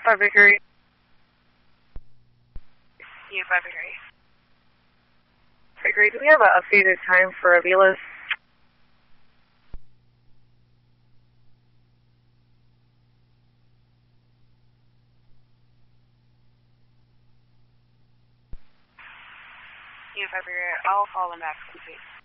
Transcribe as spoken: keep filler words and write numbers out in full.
Five Victory. Yeah, Five Victory. Victory, do we have an updated time for Avila's? Yeah, Five Victory. I'll call them back. Please.